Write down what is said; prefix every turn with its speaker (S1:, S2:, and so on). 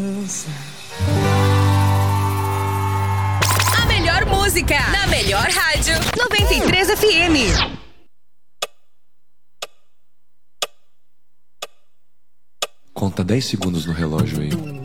S1: A melhor música, na melhor rádio, 93 FM.
S2: Conta 10 segundos no relógio aí.